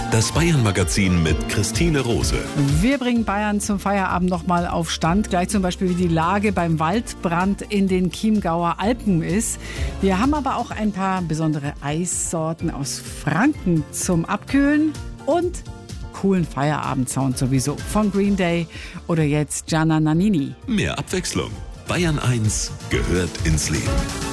Das Bayern-Magazin mit Christine Rose. Wir bringen Bayern zum Feierabend nochmal auf Stand. Gleich zum Beispiel, wie die Lage beim Waldbrand in den Chiemgauer Alpen ist. Wir haben aber auch ein paar besondere Eissorten aus Franken zum Abkühlen und coolen Feierabendsound sowieso von Green Day oder jetzt Gianna Nannini. Mehr Abwechslung. Bayern 1 gehört ins Leben.